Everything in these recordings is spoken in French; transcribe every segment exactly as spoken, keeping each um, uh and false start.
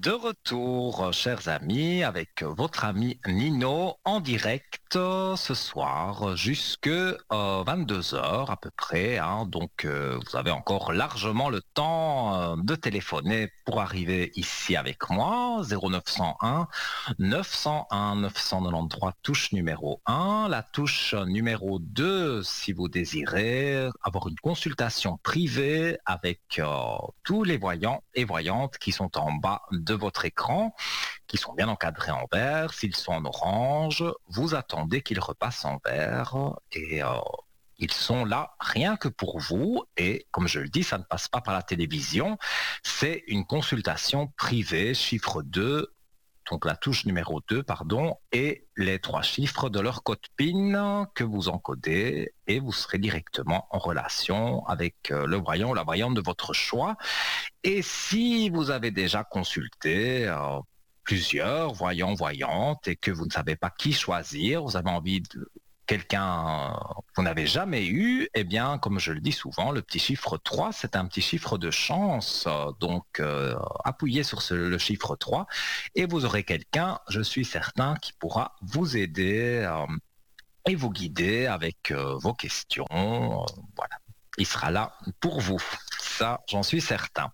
de retour, chers amis, avec votre ami Nino en direct euh, ce soir jusque euh, vingt-deux heures à peu près. Hein. Donc, euh, vous avez encore largement le temps euh, de téléphoner pour arriver ici avec moi. zéro neuf cent un neuf cent un neuf cent quatre-vingt-treize, touche numéro un. La touche numéro deux, si vous désirez avoir une consultation privée avec euh, tous les voyants et voyantes qui sont en bas de votre écran, qui sont bien encadrés en vert. S'ils sont en orange, vous attendez qu'ils repassent en vert et euh, ils sont là rien que pour vous. Et comme je le dis, ça ne passe pas par la télévision. C'est une consultation privée, chiffre deux, donc la touche numéro deux, pardon, et les trois chiffres de leur code PIN que vous encodez et vous serez directement en relation avec le voyant ou la voyante de votre choix. Et si vous avez déjà consulté euh, plusieurs voyants, voyantes et que vous ne savez pas qui choisir, vous avez envie de quelqu'un que vous n'avez jamais eu, eh bien, comme je le dis souvent, le petit chiffre trois, c'est un petit chiffre de chance. Donc, euh, appuyez sur ce, le chiffre trois et vous aurez quelqu'un, je suis certain, qui pourra vous aider euh, et vous guider avec euh, vos questions. Euh, voilà, il sera là pour vous. Ça, j'en suis certain.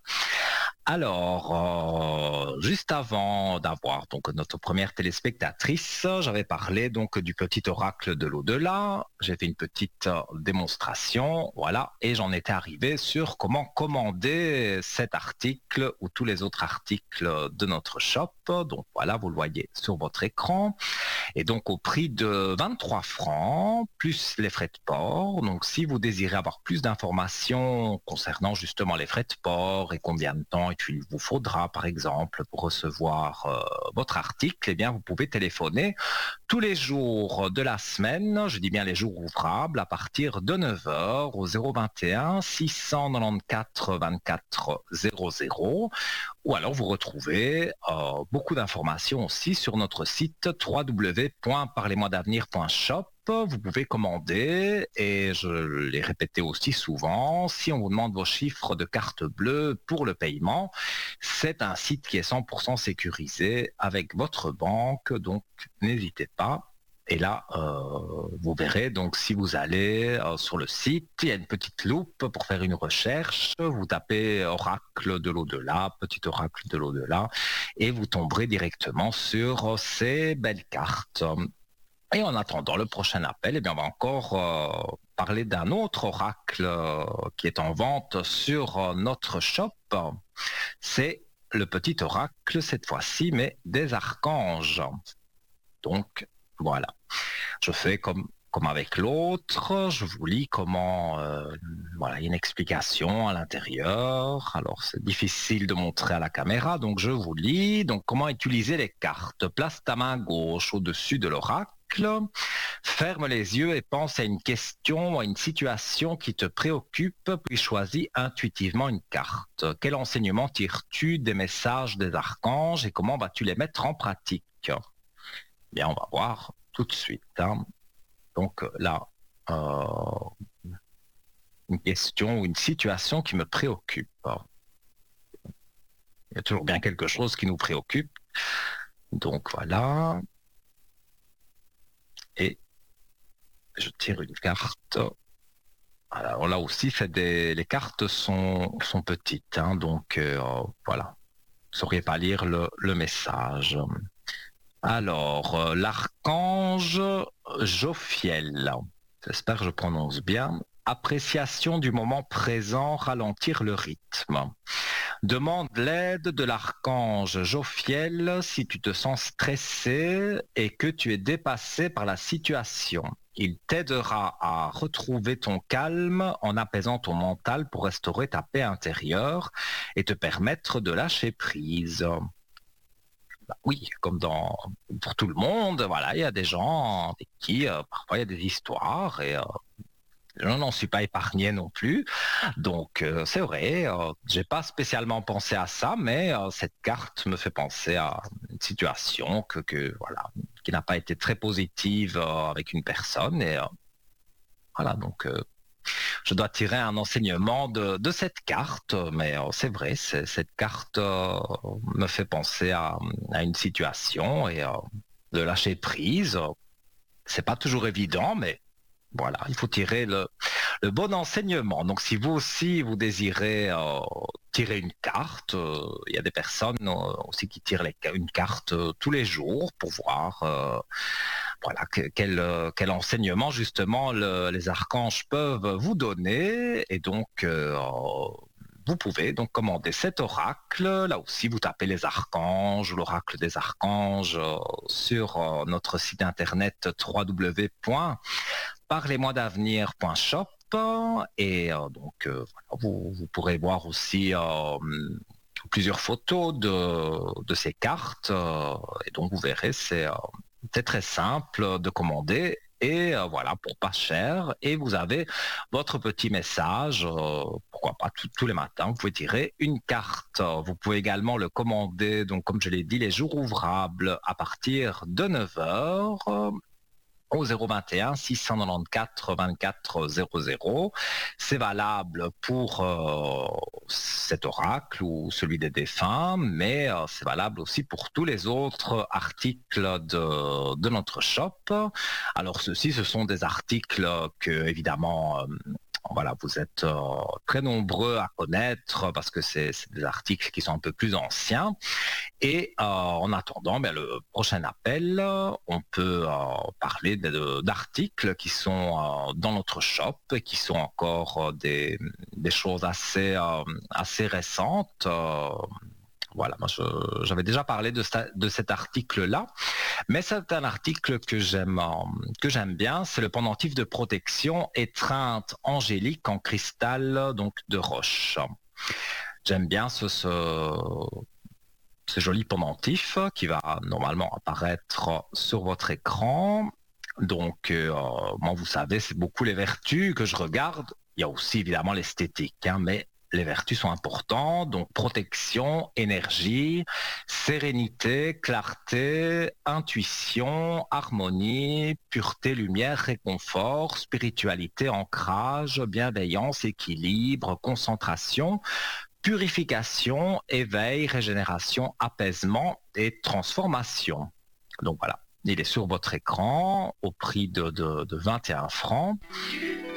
Alors, euh, juste avant d'avoir donc notre première téléspectatrice, j'avais parlé donc du petit oracle de l'au-delà. J'ai fait une petite euh, démonstration, voilà, et j'en étais arrivé sur comment commander cet article ou tous les autres articles de notre shop. Donc voilà, vous le voyez sur votre écran. Et donc au prix de vingt-trois francs, plus les frais de port. Donc si vous désirez avoir plus d'informations concernant justement les frais de port et combien de temps il vous faudra par exemple pour recevoir euh, votre article, eh bien vous pouvez téléphoner tous les jours de la semaine, je dis bien les jours ouvrables, à partir de neuf heures au zéro vingt et un six cent quatre-vingt-quatorze vingt-quatre zéro zéro. Ou alors vous retrouvez euh, beaucoup d'informations aussi sur notre site w w w point parlez moi d'avenir point shop. Vous pouvez commander et je l'ai répété aussi souvent, si on vous demande vos chiffres de carte bleue pour le paiement, c'est un site qui est cent pour cent sécurisé avec votre banque, donc n'hésitez pas. Et là, euh, vous verrez, donc si vous allez euh, sur le site, il y a une petite loupe pour faire une recherche, vous tapez oracle de l'au-delà, petit oracle de l'au-delà, et vous tomberez directement sur ces belles cartes. Et en attendant le prochain appel, eh bien, on va encore euh, parler d'un autre oracle euh, qui est en vente sur euh, notre shop. C'est le petit oracle, cette fois-ci, mais des archanges. Donc, voilà. Je fais comme, comme avec l'autre, je vous lis comment... Euh, voilà, il y a une explication à l'intérieur. Alors, c'est difficile de montrer à la caméra, donc je vous lis. Donc, comment utiliser les cartes. Place ta main gauche au-dessus de l'oracle. Ferme les yeux et pense à une question ou à une situation qui te préoccupe, puis choisis intuitivement une carte. Quel enseignement tires-tu des messages des archanges et comment vas-tu les mettre en pratique? Bien, on va voir tout de suite. Hein. Donc là, euh, une question ou une situation qui me préoccupe. Il y a toujours bien quelque chose qui nous préoccupe. Donc voilà. Et je tire une carte. Alors là aussi, c'est des... les cartes sont, sont petites, hein, donc euh, voilà. Vous ne sauriez pas lire le, le message. Alors, euh, l'archange Jophiel, j'espère que je prononce bien. Appréciation du moment présent, ralentir le rythme. Demande l'aide de l'archange Jophiel si tu te sens stressé et que tu es dépassé par la situation. Il t'aidera à retrouver ton calme en apaisant ton mental pour restaurer ta paix intérieure et te permettre de lâcher prise. Bah oui, comme dans, pour tout le monde, voilà, il y a des gens avec qui euh, parfois il y a des histoires et euh, je n'en suis pas épargné non plus. Donc euh, c'est vrai, euh, j'ai pas spécialement pensé à ça, mais euh, cette carte me fait penser à une situation que, que voilà, qui n'a pas été très positive euh, avec une personne et euh, voilà donc. Euh, je dois tirer un enseignement de, de cette carte, mais euh, c'est vrai, c'est- cette carte euh, me fait penser à, à une situation et euh, de lâcher prise. C'est pas toujours évident, mais voilà, il faut tirer le, le bon enseignement. Donc, si vous aussi, vous désirez euh, tirer une carte, euh, il y a des personnes euh, aussi qui tirent les- une carte euh, tous les jours pour voir euh, voilà, que- quel, euh, quel enseignement, justement, le- les archanges peuvent vous donner. Et donc, euh, vous pouvez donc commander cet oracle. Là aussi, vous tapez les archanges ou l'oracle des archanges euh, sur euh, notre site internet w w w point parlez moi d'avenir point shop. Et euh, donc, euh, voilà, vous, vous pourrez voir aussi euh, plusieurs photos de, de ces cartes. euh, et donc, vous verrez, c'est euh, c'est très simple de commander. Et euh, voilà, pour pas cher. Et vous avez votre petit message. euh, pourquoi pas tout- tous les matins, vous pouvez tirer une carte. Vous pouvez également le commander, donc comme je l'ai dit, les jours ouvrables à partir de neuf heures au zéro vingt et un six cent quatre-vingt-quatorze vingt-quatre zéro zéro. C'est valable pour euh, cet oracle ou celui des défunts, mais euh, c'est valable aussi pour tous les autres articles de, de notre shop. Alors ceux-ci, ce sont des articles que, évidemment, euh, voilà, vous êtes euh, très nombreux à connaître parce que c'est c'est des articles qui sont un peu plus anciens. Et euh, en attendant, ben, le prochain appel, on peut euh, parler de- d'articles qui sont euh, dans notre shop et qui sont encore euh, des, des choses assez, euh, assez récentes. Euh, voilà, moi je- j'avais déjà parlé de, sta- de cet article-là, mais c'est un article que j'aime euh, que j'aime bien. C'est le pendentif de protection étreinte angélique en cristal donc de roche. J'aime bien ce, ce, ce joli pendentif qui va normalement apparaître sur votre écran. Donc, euh, moi, vous savez, c'est beaucoup les vertus que je regarde. Il y a aussi évidemment l'esthétique, hein, mais les vertus sont importantes. Donc, protection, énergie, sérénité, clarté, intuition, harmonie, pureté, lumière, réconfort, spiritualité, ancrage, bienveillance, équilibre, concentration, purification, éveil, régénération, apaisement et transformation. Donc voilà, il est sur votre écran au prix de, de, de vingt et un francs.